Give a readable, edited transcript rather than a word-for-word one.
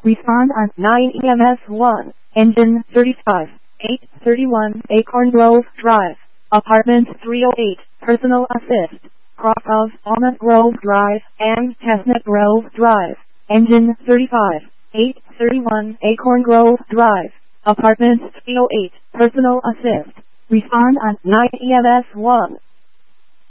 Respond on 9 EMS 1, engine 35, 831 Acorn Grove Drive, apartment 308, personal assist, Krakow, Almond Grove Drive, and Chestnut Grove Drive, engine 35, 831 Acorn Grove Drive, apartment 308, personal assist. Respond on 9 EMS 1.